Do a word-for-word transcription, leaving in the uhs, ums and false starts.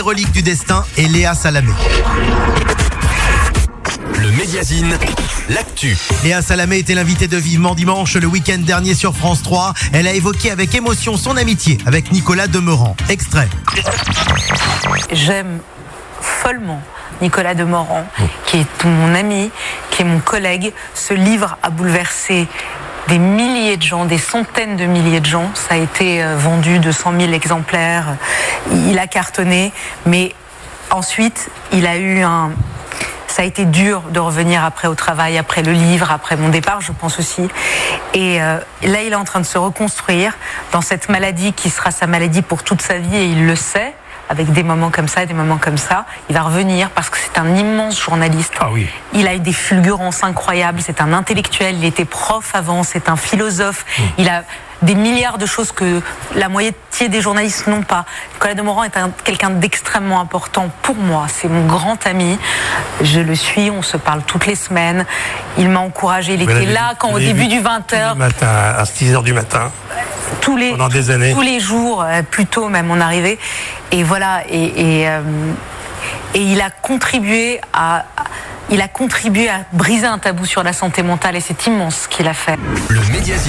Relique du destin et Léa Salamé. Le Médiazine, l'actu. Léa Salamé était l'invitée de Vivement Dimanche le week-end dernier sur France trois. Elle a évoqué avec émotion son amitié avec Nicolas Demorand. Extrait. J'aime follement Nicolas Demorand, qui est mon ami, qui est mon collègue. Ce livre a bouleversé des milliers de gens, des centaines de milliers de gens. Ça a été vendu de cent mille exemplaires. Il a cartonné, mais ensuite, il a eu un... Ça a été dur de revenir après au travail, après le livre, après mon départ, je pense aussi. Et euh, là, il est en train de se reconstruire dans cette maladie qui sera sa maladie pour toute sa vie, et il le sait. Avec des moments comme ça et des moments comme ça, il va revenir parce que c'est un immense journaliste. Ah oui. Il a eu des fulgurances incroyables, c'est un intellectuel, il était prof avant, c'est un philosophe, mmh. Il a des milliards de choses que la moitié des journalistes n'ont pas. Nicolas Demorand est un, quelqu'un d'extrêmement important pour moi, c'est mon grand ami, je le suis, on se parle toutes les semaines, il m'a encouragé, il était là quand au début du vingt heures. Matin, à six heures du matin. Tous les, pendant des années. Tous les jours, euh, plus tôt même, on arrivait. Et voilà, et, et, euh, et il a contribué à, il a contribué à briser un tabou sur la santé mentale, et c'est immense ce qu'il a fait. Le Médiazine.